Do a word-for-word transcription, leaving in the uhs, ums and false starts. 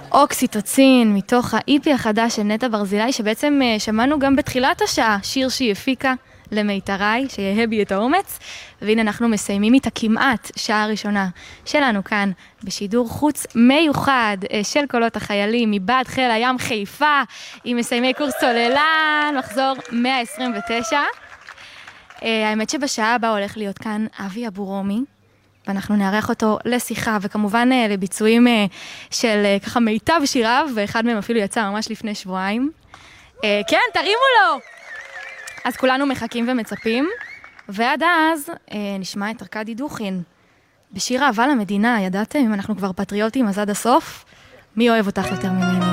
אוקסיטוצין, מתוך ה-אי פי החדש של נטע ברזילי, שבעצם שמענו גם בתחילת השעה, שיר שהיא הפיקה למיתרי, שיהיה בי את האומץ, והנה אנחנו מסיימים איתה כמעט שעה ראשונה שלנו כאן, בשידור חוץ מיוחד של קולות החיילים, מבעד חיל הים חיפה, עם מסיימי קורס צוללן, מחזור מאה עשרים ותשע. האמת שבשעה הבאה הולך להיות כאן אבי אבורומי, ואנחנו נערך אותו לשיחה, וכמובן לביצועים של ככה מיטב שיריו, ואחד מהם אפילו יצא ממש לפני שבועיים. כן, תרימו לו! אז כולנו מחכים ומצפים, ועד אז נשמע את ארקדי דוכין. בשיר אהבה למדינה, ידעתם? אם אנחנו כבר פטריוטים, אז עד הסוף, מי אוהב אותך יותר ממני?